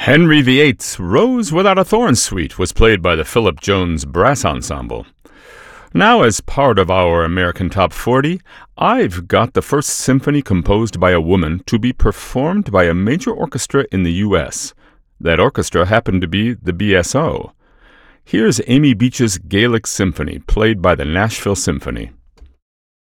Henry VIII's Rose Without a Thorn Suite was played by the Philip Jones Brass Ensemble. Now, as part of our American Top 40, I've got the first symphony composed by a woman to be performed by a major orchestra in the U.S. That orchestra happened to be the BSO. Here's Amy Beach's Gaelic Symphony, played by the Nashville Symphony.